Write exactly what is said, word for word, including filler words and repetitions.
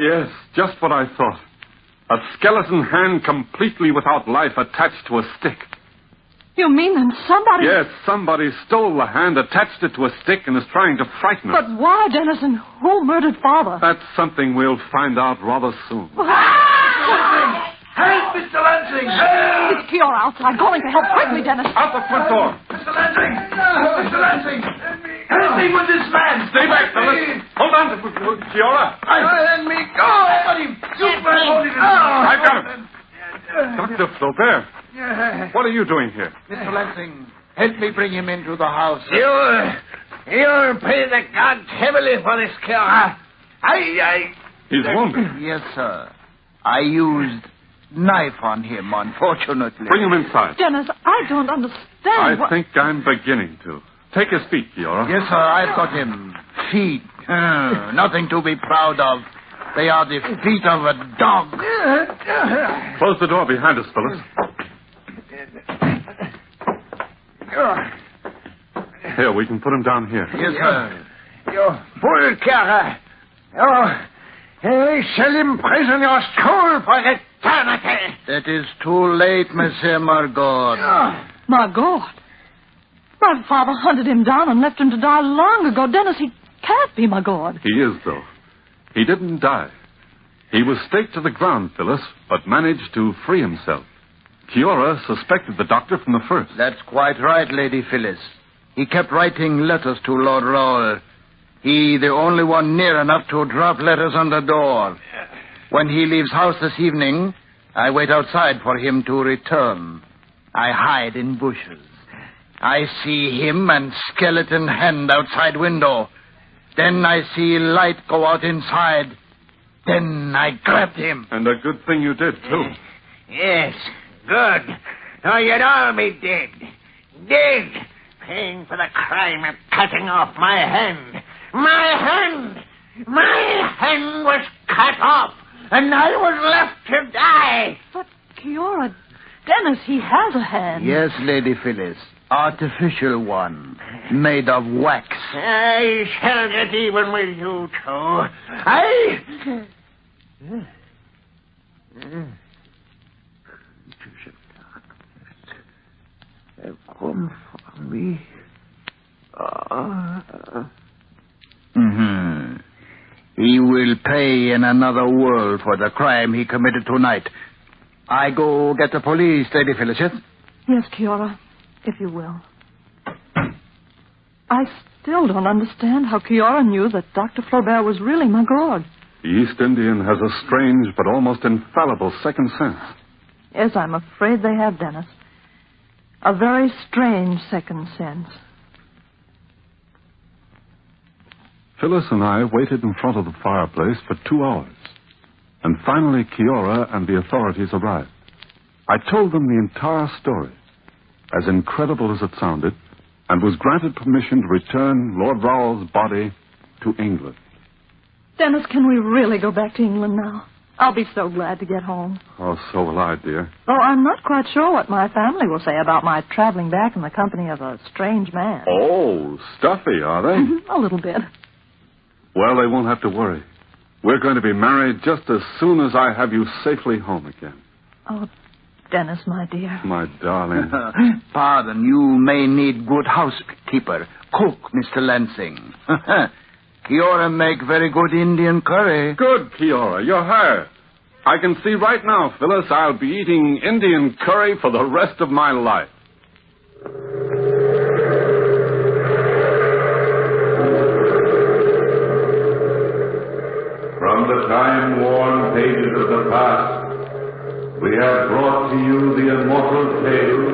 Yes, just what I thought. A skeleton hand completely without life attached to a stick. You mean then somebody... Yes, somebody stole the hand, attached it to a stick, and is trying to frighten us. But why, Dennis, and who murdered Father? That's something we'll find out rather soon. Help, Mister Lansing! Help! It's Kiora outside, calling for help. Quickly, Dennis. Out the front door. Mister Lansing! Mister Lansing! Help me with this man! Stay back, Phyllis. Hold on to Kiora. Let me go! Got him! You man holding him! I've got him. Doctor Flaubert. What are you doing here? Mister Lansing, help me bring him into the house. You, you'll pay the gods heavily for this, Kiora. I, I... He's wounded. Yes, sir. I used knife on him, unfortunately. Bring him inside. Dennis, I don't understand. I what... think I'm beginning to. Take his feet, Kiora. Yes, sir, I've got him. Feet. Uh, nothing to be proud of. They are the feet of a dog. Close the door behind us, Phyllis. Here, we can put him down here. Yes, sir. You fool, Kiora. You, you shall imprison your soul for eternity. That is too late, Monsieur Margot. My God. My father hunted him down and left him to die long ago. Dennis, he can't be my God. He is, though. He didn't die. He was staked to the ground, Phyllis, but managed to free himself. Kiora suspected the doctor from the first. That's quite right, Lady Phyllis. He kept writing letters to Lord Raoul. He, the only one near enough to drop letters on the door. When he leaves house this evening, I wait outside for him to return. I hide in bushes. I see him and skeleton hand outside window. Then I see light go out inside. Then I grabbed him. And a good thing you did, too. Yes, good. Or you'd all be dead. Dead. Paying for the crime of cutting off my hand. My hand! My hand was cut off, and I was left to die. But, Kiora, Dennis, he has a hand. Yes, Lady Phyllis. Artificial one. Made of wax. I shall get even with you two. I... Come for me. Uh... Mm-hmm. He will pay in another world for the crime he committed tonight. I go get the police, Lady Phyllis. Yes, Kiora, if you will. I still don't understand how Kiora knew that Doctor Flaubert was really my God. The East Indian has a strange but almost infallible second sense. Yes, I'm afraid they have, Dennis. A very strange second sense. Phyllis and I waited in front of the fireplace for two hours. And finally, Kiora and the authorities arrived. I told them the entire story, as incredible as it sounded, and was granted permission to return Lord Raoul's body to England. Dennis, can we really go back to England now? I'll be so glad to get home. Oh, so will I, dear. Oh, I'm not quite sure what my family will say about my traveling back in the company of a strange man. Oh, stuffy, are they? A little bit. Well, they won't have to worry. We're going to be married just as soon as I have you safely home again. Oh, Dennis, my dear. My darling. Pardon, you may need good housekeeper. Cook, Mister Lansing. Kiora make very good Indian curry. Good, Kiora. You're hired. I can see right now, Phyllis, I'll be eating Indian curry for the rest of my life. From the time-worn pages of the past, we have brought to you the immortal tale